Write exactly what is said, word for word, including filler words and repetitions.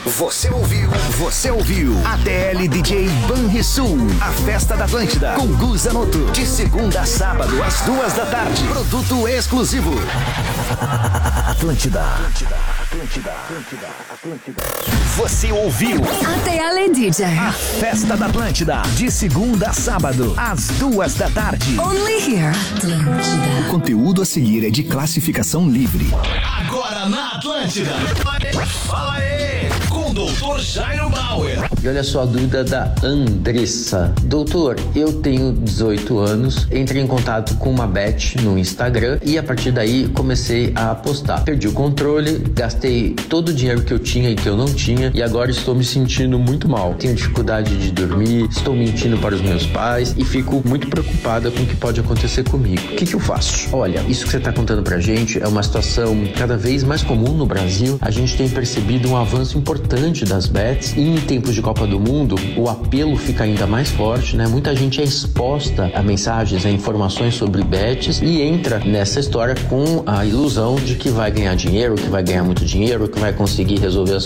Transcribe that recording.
Você ouviu, você ouviu A T L D J Banrisul, a festa da Atlântida, com Gu Zanotto, de segunda a sábado, às duas da tarde. Produto exclusivo. Atlântida. Atlântida, Atlântida, Atlântida, Atlântida. Você ouviu A T L D J, a festa da Atlântida, de segunda a sábado, às duas da tarde. Only here. Atlântida. O conteúdo a seguir é de classificação livre. Agora na Atlântida. Fala aí, com o doutor Jairo Bauer. E olha só a dúvida da Andressa. Doutor, eu tenho dezoito anos, entrei em contato com uma bet no Instagram e a partir daí comecei a apostar. Perdi o controle, gastei todo o dinheiro que eu tinha e que eu não tinha e agora estou me sentindo muito mal. Tenho dificuldade de dormir, estou mentindo para os meus pais e fico muito preocupada com o que pode acontecer comigo. O que que eu faço? Olha, isso que você está contando pra gente é uma situação cada vez mais comum no Brasil. A gente tem percebido um avanço importante das bets e em tempos de Copa do Mundo o apelo fica ainda mais forte, né? Muita gente é exposta a mensagens, a informações sobre bets e entra nessa história com a ilusão de que vai ganhar dinheiro, que vai ganhar muito dinheiro, que vai conseguir resolver as